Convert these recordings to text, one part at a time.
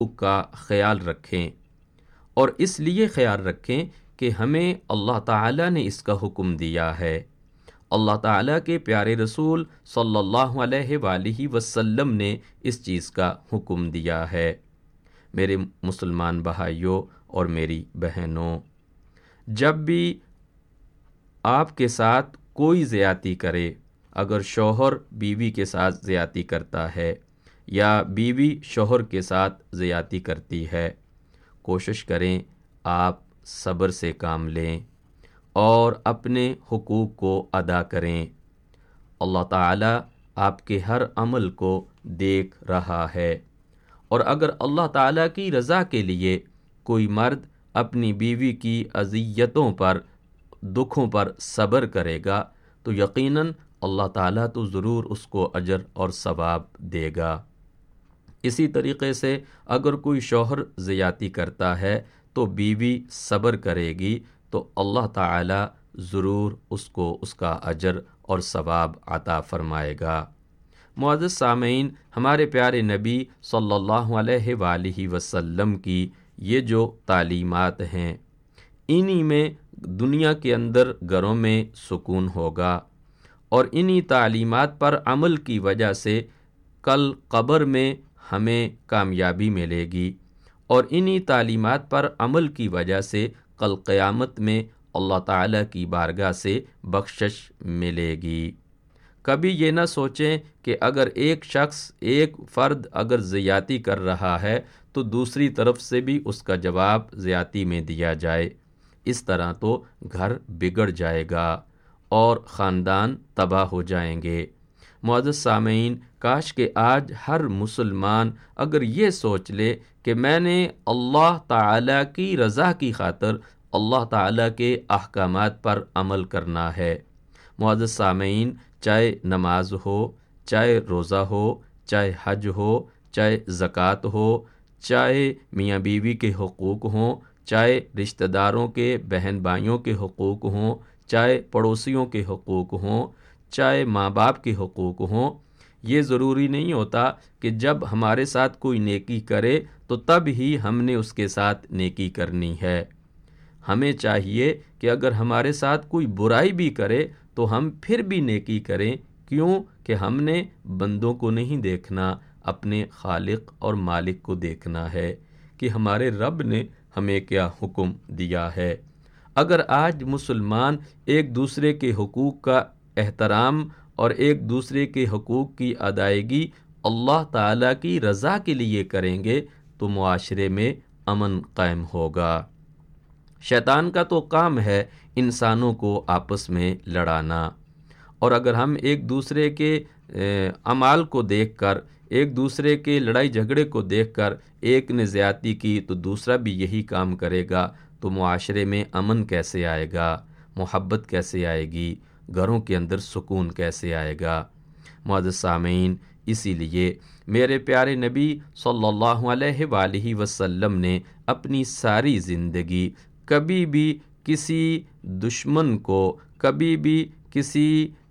حقوق کا خیال رکھیں، اور اس لیے خیال رکھیں کہ ہمیں اللہ تعالیٰ نے اس کا حکم دیا ہے۔ اللہ تعالیٰ کے پیارے رسول صلی اللہ علیہ وآلہ وسلم نے اس چیز کا حکم دیا ہے۔ میرے مسلمان بھائیوں اور میری بہنوں، جب بھی آپ کے ساتھ کوئی زیادتی کرے، اگر شوہر بیوی کے ساتھ زیادتی کرتا ہے یا بیوی شوہر کے ساتھ زیادتی کرتی ہے، کوشش کریں آپ صبر سے کام لیں اور اپنے حقوق کو ادا کریں۔ اللہ تعالیٰ آپ کے ہر عمل کو دیکھ رہا ہے، اور اگر اللہ تعالیٰ کی رضا کے لیے کوئی مرد اپنی بیوی کی اذیتوں پر، دکھوں پر صبر کرے گا تو یقیناً اللہ تعالیٰ تو ضرور اس کو اجر اور ثواب دے گا۔ اسی طریقے سے اگر کوئی شوہر زیادتی کرتا ہے تو بیوی صبر کرے گی تو اللہ تعالیٰ ضرور اس کو اس کا اجر اور ثواب عطا فرمائے گا۔ معزز سامعین، ہمارے پیارے نبی صلی اللہ علیہ وآلہ وسلم کی یہ جو تعلیمات ہیں، انہی میں دنیا کے اندر گھروں میں سکون ہوگا، اور انہی تعلیمات پر عمل کی وجہ سے کل قبر میں ہمیں کامیابی ملے گی، اور انہی تعلیمات پر عمل کی وجہ سے کل قیامت میں اللہ تعالیٰ کی بارگاہ سے بخشش ملے گی۔ کبھی یہ نہ سوچیں کہ اگر ایک شخص، ایک فرد اگر زیادتی کر رہا ہے تو دوسری طرف سے بھی اس کا جواب زیادتی میں دیا جائے، اس طرح تو گھر بگڑ جائے گا اور خاندان تباہ ہو جائیں گے۔ معزز سامعین، کاش کہ آج ہر مسلمان اگر یہ سوچ لے کہ میں نے اللہ تعالیٰ کی رضا کی خاطر اللہ تعالیٰ کے احکامات پر عمل کرنا ہے۔ معزز سامعین، چاہے نماز ہو، چاہے روزہ ہو، چاہے حج ہو، چاہے زکوٰۃ ہو، چاہے میاں بیوی کے حقوق ہوں، چاہے رشتہ داروں کے، بہن بھائیوں کے حقوق ہوں، چاہے پڑوسیوں کے حقوق ہوں، چاہے ماں باپ کے حقوق ہوں، یہ ضروری نہیں ہوتا کہ جب ہمارے ساتھ کوئی نیکی کرے تو تب ہی ہم نے اس کے ساتھ نیکی کرنی ہے۔ ہمیں چاہیے کہ اگر ہمارے ساتھ کوئی برائی بھی کرے تو ہم پھر بھی نیکی کریں، کیوں کہ ہم نے بندوں کو نہیں دیکھنا، اپنے خالق اور مالک کو دیکھنا ہے کہ ہمارے رب نے ہمیں کیا حکم دیا ہے۔ اگر آج مسلمان ایک دوسرے کے حقوق کا احترام اور ایک دوسرے کے حقوق کی ادائیگی اللہ تعالیٰ کی رضا کے لیے کریں گے تو معاشرے میں امن قائم ہوگا۔ شیطان کا تو کام ہے انسانوں کو آپس میں لڑانا، اور اگر ہم ایک دوسرے کے اعمال کو دیکھ کر، ایک دوسرے کے لڑائی جھگڑے کو دیکھ کر ایک نے زیادتی کی تو دوسرا بھی یہی کام کرے گا تو معاشرے میں امن کیسے آئے گا، محبت کیسے آئے گی، گھروں کے اندر سکون کیسے آئے گا۔ معزز سامعین، اسی لیے میرے پیارے نبی صلی اللہ علیہ وآلہ وسلم نے اپنی ساری زندگی کبھی بھی کسی دشمن کو، کبھی بھی کسی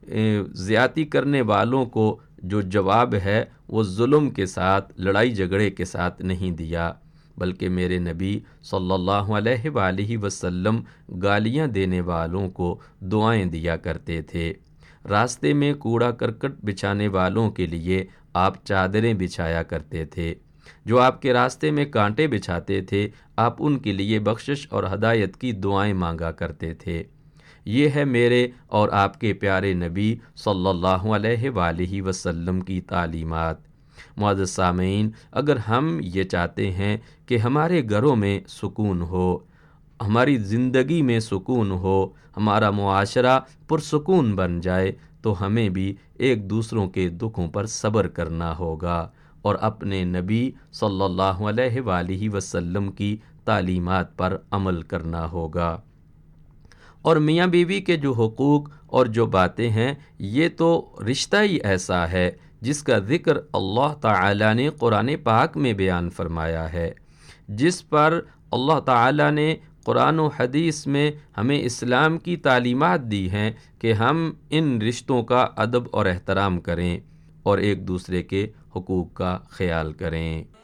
زیادتی کرنے والوں کو جو جواب ہے وہ ظلم کے ساتھ، لڑائی جھگڑے کے ساتھ نہیں دیا، بلکہ میرے نبی صلی اللہ علیہ وآلہ وسلم گالیاں دینے والوں کو دعائیں دیا کرتے تھے۔ راستے میں کوڑا کرکٹ بچھانے والوں کے لیے آپ چادریں بچھایا کرتے تھے۔ جو آپ کے راستے میں کانٹے بچھاتے تھے، آپ ان کے لیے بخشش اور ہدایت کی دعائیں مانگا کرتے تھے۔ یہ ہے میرے اور آپ کے پیارے نبی صلی اللہ علیہ وآلہ وسلم کی تعلیمات۔ معزز سامعین، اگر ہم یہ چاہتے ہیں کہ ہمارے گھروں میں سکون ہو، ہماری زندگی میں سکون ہو، ہمارا معاشرہ پرسکون بن جائے، تو ہمیں بھی ایک دوسروں کے دکھوں پر صبر کرنا ہوگا اور اپنے نبی صلی اللہ علیہ وآلہ وسلم کی تعلیمات پر عمل کرنا ہوگا۔ اور میاں بیوی کے جو حقوق اور جو باتیں ہیں، یہ تو رشتہ ہی ایسا ہے جس کا ذکر اللہ تعالیٰ نے قرآن پاک میں بیان فرمایا ہے، جس پر اللہ تعالیٰ نے قرآن و حدیث میں ہمیں اسلام کی تعلیمات دی ہیں کہ ہم ان رشتوں کا ادب اور احترام کریں اور ایک دوسرے کے حقوق کا خیال کریں۔